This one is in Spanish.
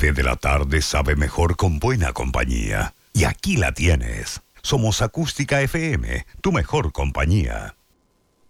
café de la tarde sabe mejor con buena compañía. Y aquí la tienes. Somos Acústica FM, tu mejor compañía.